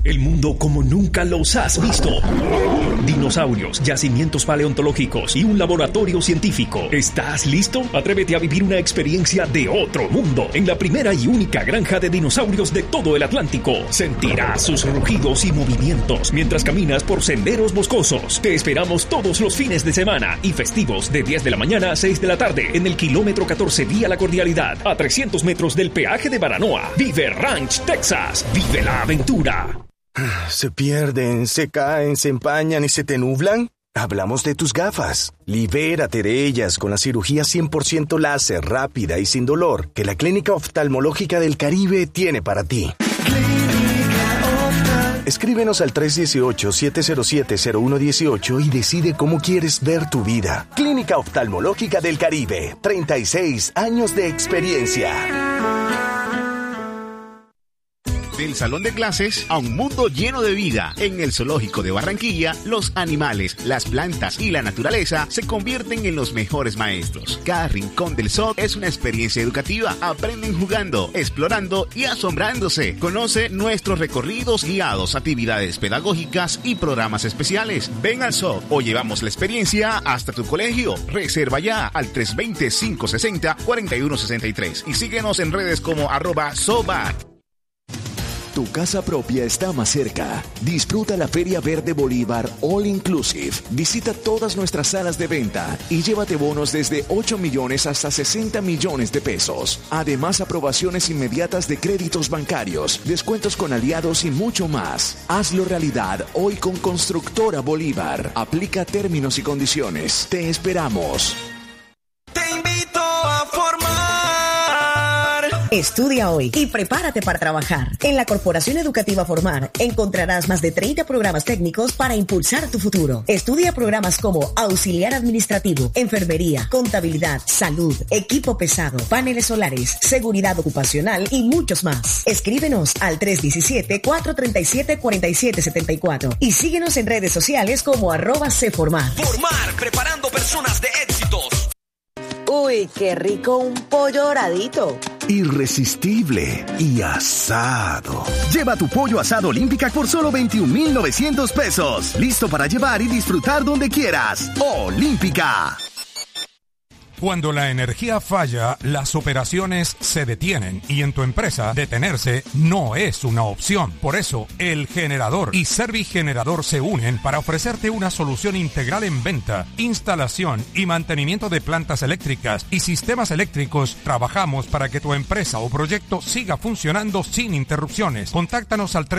el mundo como nunca los has visto. Dinosaurios, yacimientos paleontológicos y un laboratorio científico. ¿Estás listo? Atrévete a vivir una experiencia de otro mundo en la primera y única granja de dinosaurios de todo el Atlántico. Sentirás sus rugidos y movimientos mientras caminas por senderos boscosos. Te esperamos todos los fines de semana y festivos de 10 de la mañana a 6 de la tarde en el kilómetro 14 vía La Cordialidad, a 300 metros del peaje de Baranoa. Vive Ranch, Texas. Vive la aventura. ¿Se pierden, se caen, se empañan y se te nublan? Hablamos de tus gafas. Libérate de ellas con la cirugía 100% láser, rápida y sin dolor que la Clínica Oftalmológica del Caribe tiene para ti. Escríbenos al 318-707-0118 y decide cómo quieres ver tu vida. Clínica Oftalmológica del Caribe, 36 años de experiencia. Del salón de clases a un mundo lleno de vida. En el Zoológico de Barranquilla, los animales, las plantas y la naturaleza se convierten en los mejores maestros. Cada rincón del zoo es una experiencia educativa. Aprenden jugando, explorando y asombrándose. Conoce nuestros recorridos guiados, actividades pedagógicas y programas especiales. Ven al zoo o llevamos la experiencia hasta tu colegio. Reserva ya al 320-560-4163 y síguenos en redes como @zoobat. Tu casa propia está más cerca. Disfruta la Feria Verde Bolívar All Inclusive. Visita todas nuestras salas de venta y llévate bonos desde 8 millones hasta 60 millones de pesos. Además, aprobaciones inmediatas de créditos bancarios, descuentos con aliados y mucho más. Hazlo realidad hoy con Constructora Bolívar. Aplica términos y condiciones. Te esperamos. Te invito a formar. Estudia hoy y prepárate para trabajar. En la Corporación Educativa Formar encontrarás más de 30 programas técnicos para impulsar tu futuro. Estudia programas como auxiliar administrativo, enfermería, contabilidad, salud, equipo pesado, paneles solares, seguridad ocupacional y muchos más. Escríbenos al 317-437-4774 y síguenos en redes sociales como @cformar. Formar, preparando personas de éxitos. Uy, qué rico un pollo doradito. Irresistible y asado. Lleva tu pollo asado Olímpica por solo 21,900 pesos. Listo para llevar y disfrutar donde quieras. Olímpica. Cuando la energía falla, las operaciones se detienen y en tu empresa detenerse no es una opción. Por eso, El Generador y Servigenerador se unen para ofrecerte una solución integral en venta, instalación y mantenimiento de plantas eléctricas y sistemas eléctricos. Trabajamos para que tu empresa o proyecto siga funcionando sin interrupciones. Contáctanos al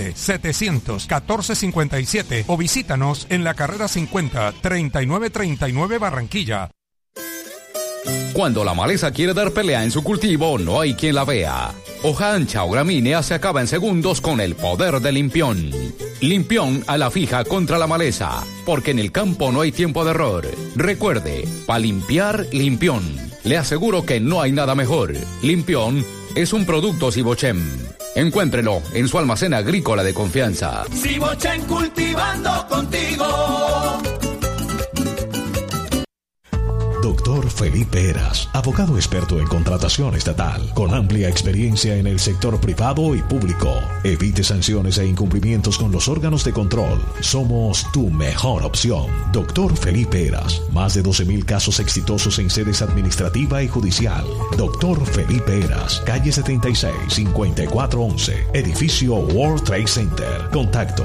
311-700-1457 o visítanos en la carrera 50, 3939 Barranquilla. Cuando la maleza quiere dar pelea en su cultivo, no hay quien la vea. Hoja ancha o gramínea se acaba en segundos con el poder de Limpión. Limpión a la fija contra la maleza, porque en el campo no hay tiempo de error. Recuerde, para limpiar, Limpión. Le aseguro que no hay nada mejor. Limpión es un producto Sibochem. Encuéntrelo en su almacén agrícola de confianza. Sibochem, cultivando contigo. Doctor Felipe Heras, abogado experto en contratación estatal, con amplia experiencia en el sector privado y público. Evite sanciones e incumplimientos con los órganos de control. Somos tu mejor opción. Doctor Felipe Heras, más de 12,000 casos exitosos en sedes administrativa y judicial. Doctor Felipe Heras, calle 76, 5411, edificio World Trade Center. Contacto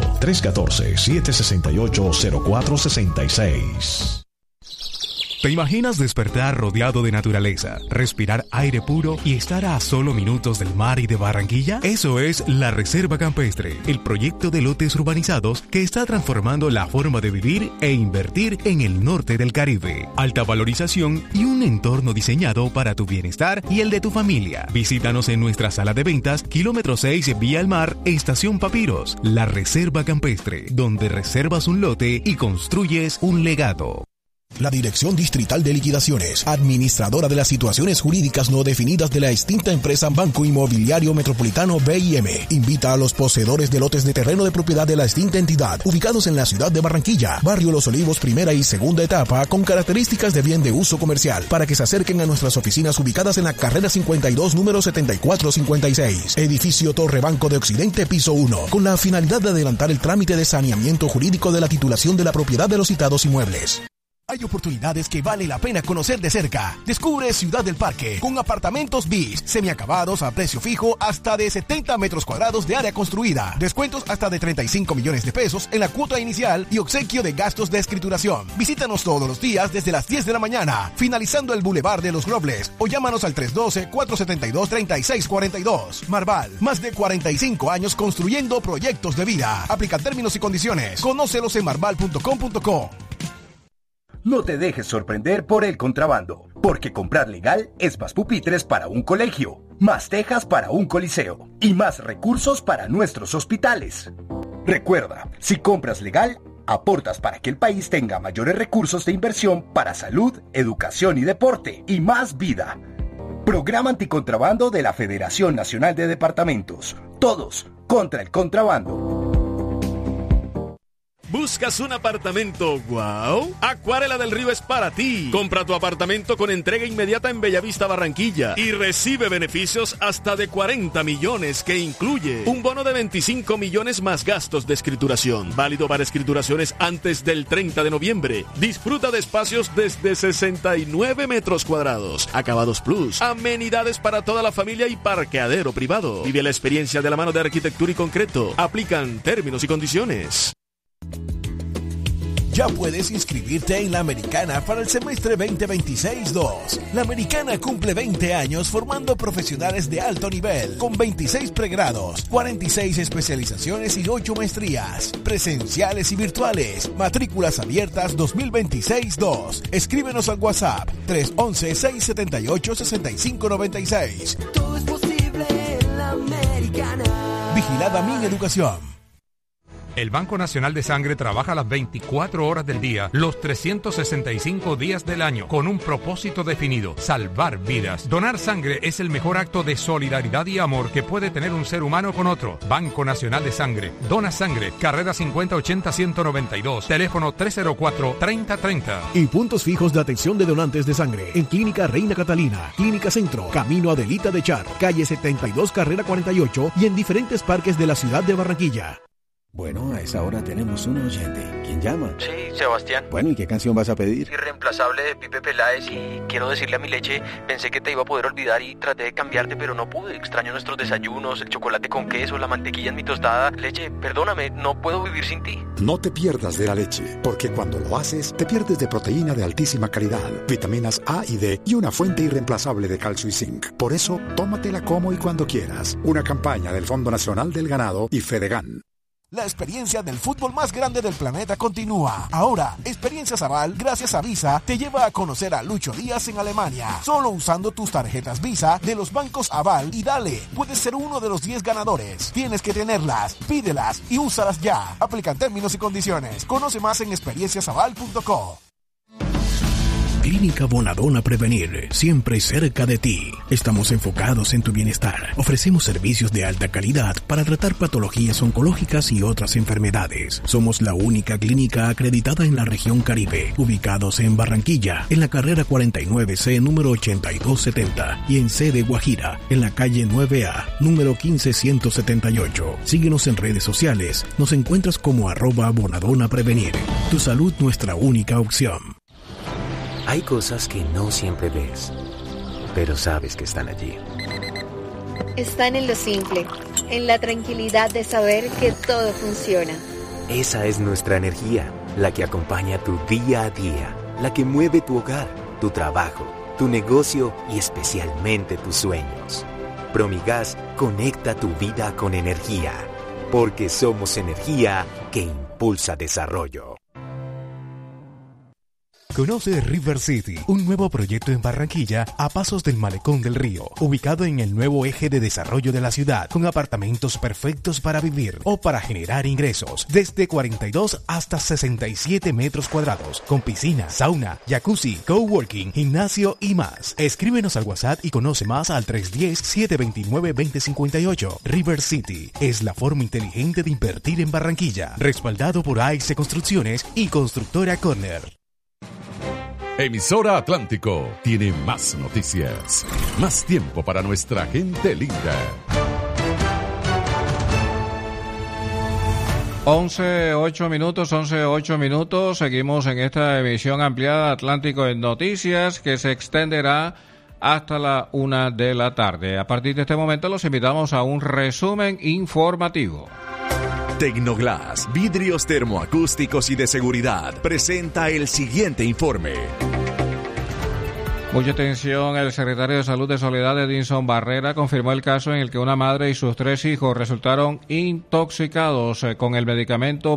314-768-0466. ¿Te imaginas despertar rodeado de naturaleza, respirar aire puro y estar a solo minutos del mar y de Barranquilla? Eso es la Reserva Campestre, el proyecto de lotes urbanizados que está transformando la forma de vivir e invertir en el norte del Caribe. Alta valorización y un entorno diseñado para tu bienestar y el de tu familia. Visítanos en nuestra sala de ventas, kilómetro 6 vía el mar, estación Papiros. La Reserva Campestre, donde reservas un lote y construyes un legado. La Dirección Distrital de Liquidaciones, administradora de las situaciones jurídicas no definidas de la extinta empresa Banco Inmobiliario Metropolitano BIM, invita a los poseedores de lotes de terreno de propiedad de la extinta entidad, ubicados en la ciudad de Barranquilla, barrio Los Olivos, primera y segunda etapa, con características de bien de uso comercial, para que se acerquen a nuestras oficinas ubicadas en la carrera 52, número 7456, edificio Torre Banco de Occidente, piso 1, con la finalidad de adelantar el trámite de saneamiento jurídico de la titulación de la propiedad de los citados inmuebles. Hay oportunidades que vale la pena conocer de cerca. Descubre Ciudad del Parque, con apartamentos BIS, semiacabados a precio fijo hasta de 70 metros cuadrados de área construida. Descuentos hasta de 35 millones de pesos en la cuota inicial y obsequio de gastos de escrituración. Visítanos todos los días desde las 10 de la mañana, finalizando el Boulevard de los Robles, o llámanos al 312-472-3642. Marval, más de 45 años construyendo proyectos de vida. Aplican términos y condiciones. Conócelos en marval.com.co. No te dejes sorprender por el contrabando, porque comprar legal es más pupitres para un colegio, más tejas para un coliseo y más recursos para nuestros hospitales. Recuerda, si compras legal, aportas para que el país tenga mayores recursos de inversión para salud, educación y deporte y más vida. Programa Anticontrabando de la Federación Nacional de Departamentos. Todos contra el contrabando. ¿Buscas un apartamento wow? Acuarela del Río es para ti. Compra tu apartamento con entrega inmediata en Bellavista, Barranquilla y recibe beneficios hasta de 40 millones que incluye un bono de 25 millones más gastos de escrituración. Válido para escrituraciones antes del 30 de noviembre. Disfruta de espacios desde 69 metros cuadrados. Acabados plus. Amenidades para toda la familia y parqueadero privado. Vive la experiencia de la mano de Arquitectura y Concreto. Aplican términos y condiciones. Ya puedes inscribirte en La Americana para el semestre 2026-2. La Americana cumple 20 años formando profesionales de alto nivel, con 26 pregrados, 46 especializaciones y 8 maestrías, presenciales y virtuales. Matrículas abiertas 2026-2. Escríbenos al WhatsApp 311-678-6596. Todo es posible en La Americana. Vigilada Mineducación. El Banco Nacional de Sangre trabaja las 24 horas del día, los 365 días del año, con un propósito definido: salvar vidas. Donar sangre es el mejor acto de solidaridad y amor que puede tener un ser humano con otro. Banco Nacional de Sangre. Dona sangre. Carrera 5080-192. Teléfono 304-3030. Y puntos fijos de atención de donantes de sangre en Clínica Reina Catalina, Clínica Centro, Camino Adelita de Char, calle 72, carrera 48 y en diferentes parques de la ciudad de Barranquilla. Bueno, a esa hora tenemos un oyente. ¿Quién llama? Sí, Sebastián. Bueno, ¿y qué canción vas a pedir? Irreemplazable de Pipe Peláez, y quiero decirle a mi leche, pensé que te iba a poder olvidar y traté de cambiarte, pero no pude. Extraño nuestros desayunos, el chocolate con queso, la mantequilla en mi tostada. Leche, perdóname, no puedo vivir sin ti. No te pierdas de la leche, porque cuando lo haces, te pierdes de proteína de altísima calidad, vitaminas A y D y una fuente irreemplazable de calcio y zinc. Por eso, tómatela como y cuando quieras. Una campaña del Fondo Nacional del Ganado y Fedegan. La experiencia del fútbol más grande del planeta continúa. Ahora, Experiencia Aval, gracias a Visa, te lleva a conocer a Lucho Díaz en Alemania. Solo usando tus tarjetas Visa de los bancos Aval y dale, puedes ser uno de los 10 ganadores. Tienes que tenerlas, pídelas y úsalas ya. Aplican términos y condiciones. Conoce más en experienciasaval.co. Clínica Bonadona Prevenir, siempre cerca de ti. Estamos enfocados en tu bienestar. Ofrecemos servicios de alta calidad para tratar patologías oncológicas y otras enfermedades. Somos la única clínica acreditada en la región Caribe, ubicados en Barranquilla, en la carrera 49C, número 8270, y en sede Guajira, en la calle 9A, número 15178. Síguenos en redes sociales. Nos encuentras como @Bonadona Prevenir. Tu salud, nuestra única opción. Hay cosas que no siempre ves, pero sabes que están allí. Están en lo simple, en la tranquilidad de saber que todo funciona. Esa es nuestra energía, la que acompaña tu día a día, la que mueve tu hogar, tu trabajo, tu negocio y especialmente tus sueños. Promigas conecta tu vida con energía, porque somos energía que impulsa desarrollo. Conoce River City, un nuevo proyecto en Barranquilla a pasos del Malecón del Río, ubicado en el nuevo eje de desarrollo de la ciudad, con apartamentos perfectos para vivir o para generar ingresos, desde 42 hasta 67 metros cuadrados, con piscina, sauna, jacuzzi, coworking, gimnasio y más. Escríbenos al WhatsApp y conoce más al 310-729-2058. River City es la forma inteligente de invertir en Barranquilla, respaldado por AIC Construcciones y Constructora Corner. Emisora Atlántico tiene más noticias, más tiempo para nuestra gente linda. 11:08 minutos. Seguimos en esta emisión ampliada Atlántico en Noticias, que se extenderá hasta la 1 de la tarde. A partir de este momento los invitamos a un resumen informativo. Tecnoglass, vidrios termoacústicos y de seguridad, presenta el siguiente informe. Mucha atención, el secretario de Salud de Soledad, Edinson Barrera, confirmó el caso en el que una madre y sus 3 hijos resultaron intoxicados con el medicamento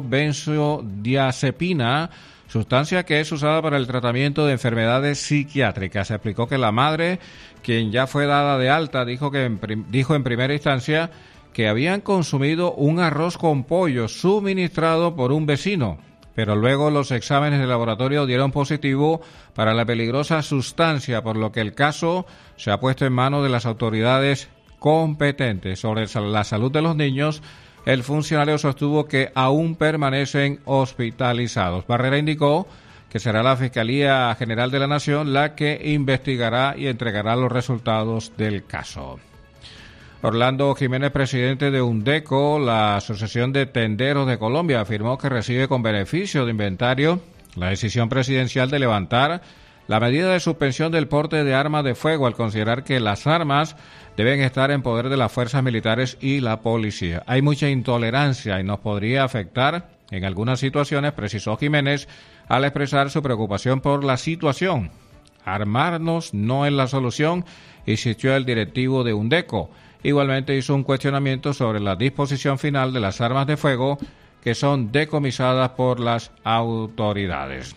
benzodiazepina, sustancia que es usada para el tratamiento de enfermedades psiquiátricas. Se explicó que la madre, quien ya fue dada de alta, dijo en primera instancia que habían consumido un arroz con pollo suministrado por un vecino, pero luego los exámenes de laboratorio dieron positivo para la peligrosa sustancia, por lo que el caso se ha puesto en manos de las autoridades competentes. Sobre la salud de los niños, el funcionario sostuvo que aún permanecen hospitalizados. Barrera indicó que será la Fiscalía General de la Nación la que investigará y entregará los resultados del caso. Orlando Jiménez, presidente de UNDECO, la Asociación de Tenderos de Colombia, afirmó que recibe con beneficio de inventario la decisión presidencial de levantar la medida de suspensión del porte de armas de fuego, al considerar que las armas deben estar en poder de las fuerzas militares y la policía. Hay mucha intolerancia y nos podría afectar en algunas situaciones, precisó Jiménez al expresar su preocupación por la situación. Armarnos no es la solución, insistió el directivo de UNDECO. Igualmente hizo un cuestionamiento sobre la disposición final de las armas de fuego que son decomisadas por las autoridades.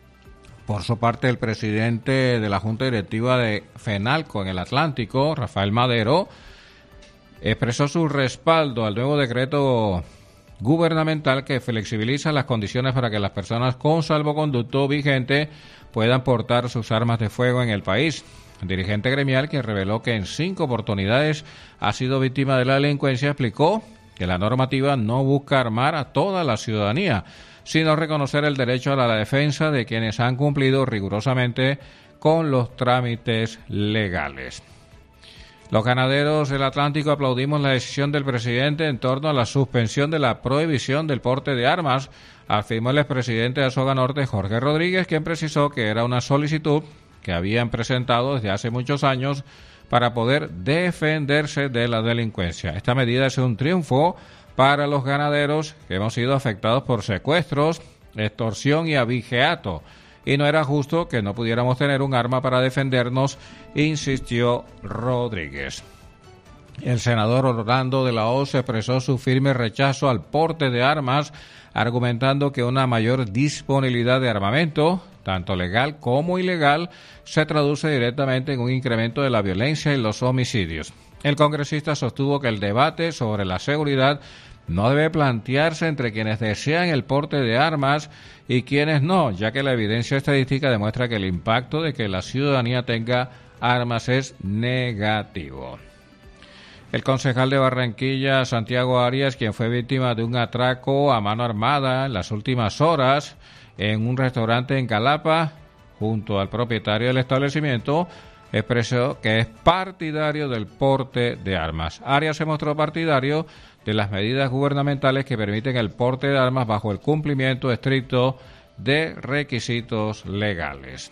Por su parte, el presidente de la Junta Directiva de FENALCO en el Atlántico, Rafael Madero, expresó su respaldo al nuevo decreto gubernamental que flexibiliza las condiciones para que las personas con salvoconducto vigente puedan portar sus armas de fuego en el país. El dirigente gremial, que reveló que en 5 oportunidades ha sido víctima de la delincuencia, explicó que la normativa no busca armar a toda la ciudadanía, sino reconocer el derecho a la defensa de quienes han cumplido rigurosamente con los trámites legales. Los ganaderos del Atlántico aplaudimos la decisión del presidente en torno a la suspensión de la prohibición del porte de armas, afirmó el expresidente de Azoga Norte, Jorge Rodríguez, quien precisó que era una solicitud que habían presentado desde hace muchos años para poder defenderse de la delincuencia. Esta medida es un triunfo para los ganaderos que hemos sido afectados por secuestros, extorsión y abigeato, y no era justo que no pudiéramos tener un arma para defendernos, insistió Rodríguez. El senador Orlando de la Hoz expresó su firme rechazo al porte de armas, argumentando que una mayor disponibilidad de armamento, tanto legal como ilegal, se traduce directamente en un incremento de la violencia y los homicidios. El congresista sostuvo que el debate sobre la seguridad no debe plantearse entre quienes desean el porte de armas y quienes no, ya que la evidencia estadística demuestra que el impacto de que la ciudadanía tenga armas es negativo. El concejal de Barranquilla, Santiago Arias, quien fue víctima de un atraco a mano armada en las últimas horas en un restaurante en Calapa, junto al propietario del establecimiento, expresó que es partidario del porte de armas. Arias se mostró partidario de las medidas gubernamentales que permiten el porte de armas bajo el cumplimiento estricto de requisitos legales.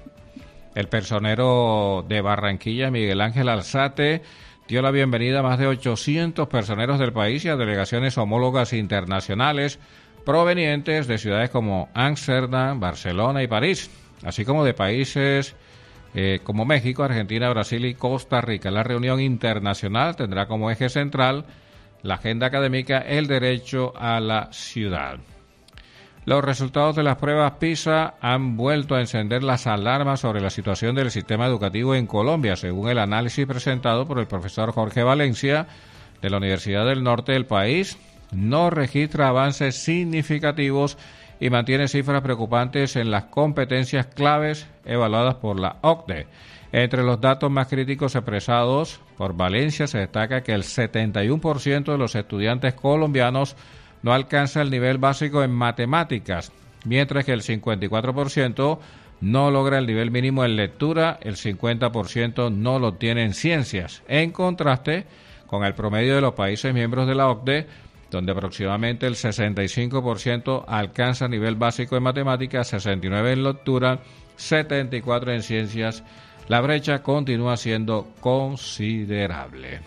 El personero de Barranquilla, Miguel Ángel Alzate, dio la bienvenida a más de 800 personeros del país y a delegaciones homólogas internacionales provenientes de ciudades como Ámsterdam, Barcelona y París, así como de países como México, Argentina, Brasil y Costa Rica. La reunión internacional tendrá como eje central la agenda académica El Derecho a la Ciudad. Los resultados de las pruebas PISA han vuelto a encender las alarmas sobre la situación del sistema educativo en Colombia, según el análisis presentado por el profesor Jorge Valencia de la Universidad del Norte del país. No registra avances significativos y mantiene cifras preocupantes en las competencias claves evaluadas por la OCDE. Entre los datos más críticos expresados por Valencia se destaca que el 71% de los estudiantes colombianos no alcanza el nivel básico en matemáticas, mientras que el 54% no logra el nivel mínimo en lectura, el 50% no lo tiene en ciencias, en contraste con el promedio de los países miembros de la OCDE, donde aproximadamente el 65% alcanza nivel básico en matemáticas, 69% en lectura, 74% en ciencias. La brecha continúa siendo considerable.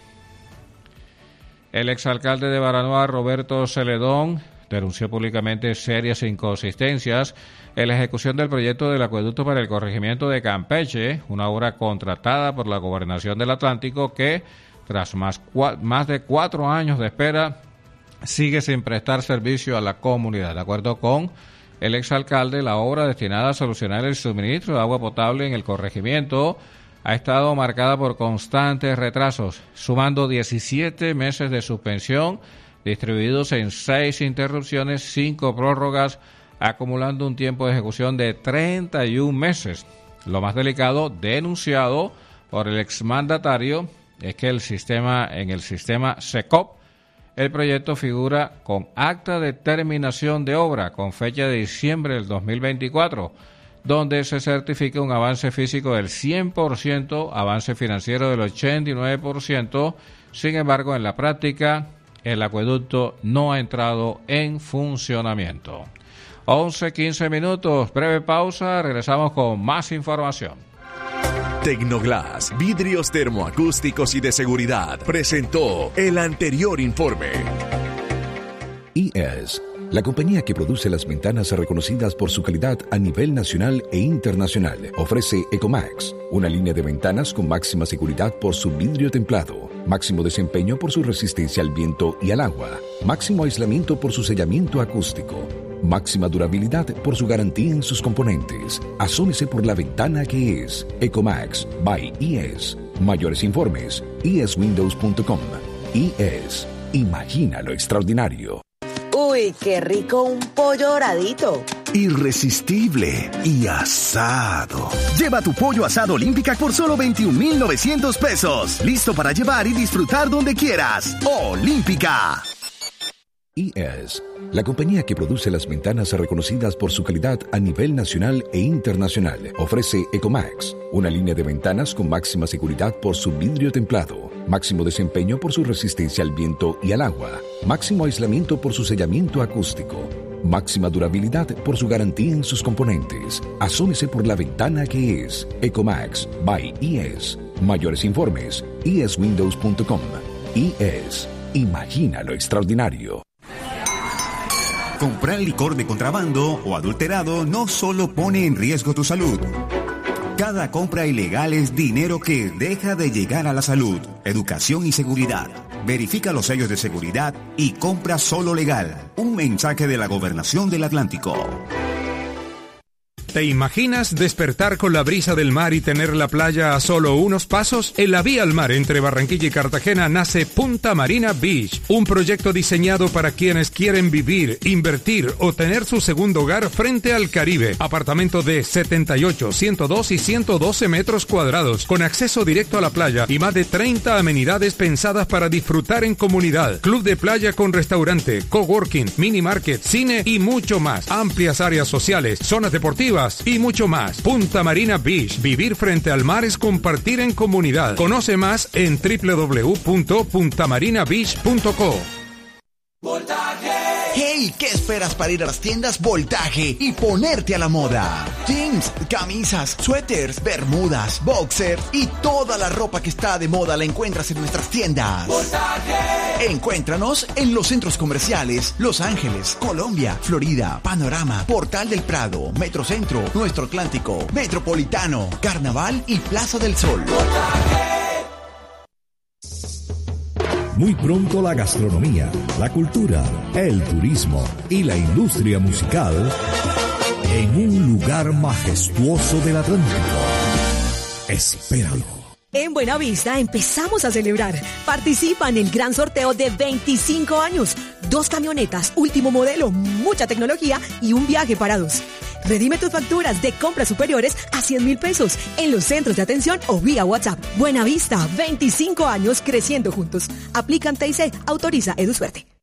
El exalcalde de Baranoa, Roberto Celedón, denunció públicamente serias inconsistencias en la ejecución del proyecto del acueducto para el corregimiento de Campeche, una obra contratada por la Gobernación del Atlántico que, tras más de 4 años de espera, sigue sin prestar servicio a la comunidad. De acuerdo con el exalcalde, la obra destinada a solucionar el suministro de agua potable en el corregimiento ha estado marcada por constantes retrasos, sumando 17 meses de suspensión, distribuidos en 6 interrupciones, 5 prórrogas, acumulando un tiempo de ejecución de 31 meses. Lo más delicado, denunciado por el exmandatario, es que en el sistema SECOP, el proyecto figura con acta de terminación de obra con fecha de diciembre del 2024, donde se certifica un avance físico del 100%, avance financiero del 89%. Sin embargo, en la práctica, el acueducto no ha entrado en funcionamiento. 11:15 minutos, breve pausa, regresamos con más información. Tecnoglass, vidrios termoacústicos y de seguridad, presentó el anterior informe. IES, la compañía que produce las ventanas reconocidas por su calidad a nivel nacional e internacional, ofrece Ecomax, una línea de ventanas con máxima seguridad por su vidrio templado, máximo desempeño por su resistencia al viento y al agua, máximo aislamiento por su sellamiento acústico, máxima durabilidad por su garantía en sus componentes. Asómese por la ventana que es Ecomax by IES. Mayores informes, ieswindows.com. IES, imagina lo extraordinario. Uy, qué rico un pollo doradito. Irresistible y asado. Lleva tu pollo asado Olímpica por solo 21,900 pesos. Listo para llevar y disfrutar donde quieras. Olímpica. IES, la compañía que produce las ventanas reconocidas por su calidad a nivel nacional e internacional, ofrece Ecomax, una línea de ventanas con máxima seguridad por su vidrio templado, máximo desempeño por su resistencia al viento y al agua, máximo aislamiento por su sellamiento acústico, máxima durabilidad por su garantía en sus componentes. Asómese por la ventana que es Ecomax by IES. Mayores informes, ieswindows.com. IES, imagina lo extraordinario. Comprar licor de contrabando o adulterado no solo pone en riesgo tu salud. Cada compra ilegal es dinero que deja de llegar a la salud, educación y seguridad. Verifica los sellos de seguridad y compra solo legal. Un mensaje de la Gobernación del Atlántico. ¿Te imaginas despertar con la brisa del mar y tener la playa a solo unos pasos? En la vía al mar entre Barranquilla y Cartagena nace Punta Marina Beach, un proyecto diseñado para quienes quieren vivir, invertir o tener su segundo hogar frente al Caribe. Apartamento de 78, 102 y 112 metros cuadrados, con acceso directo a la playa y más de 30 amenidades pensadas para disfrutar en comunidad. Club de playa con restaurante, coworking, mini market, cine y mucho más. Amplias áreas sociales, zonas deportivas y mucho más. Punta Marina Beach. Vivir frente al mar es compartir en comunidad. Conoce más en www.puntamarinabeach.co. ¡Hey! ¿Qué esperas para ir a las tiendas Voltaje y ponerte a la moda? Jeans, camisas, suéteres, bermudas, boxer y toda la ropa que está de moda la encuentras en nuestras tiendas. ¡Voltaje! Encuéntranos en los centros comerciales Los Ángeles, Colombia, Florida, Panorama, Portal del Prado, Metrocentro, Nuestro Atlántico, Metropolitano, Carnaval y Plaza del Sol. ¡Voltaje! Muy pronto la gastronomía, la cultura, el turismo y la industria musical en un lugar majestuoso del Atlántico. Espéralo. En Buenavista empezamos a celebrar. Participa en el gran sorteo de 25 años. 2 camionetas, último modelo, mucha tecnología y un viaje para 2. Redime tus facturas de compras superiores a 100,000 pesos en los centros de atención o vía WhatsApp. Buenavista, 25 años creciendo juntos. Aplican TIC, autoriza EduSuerte.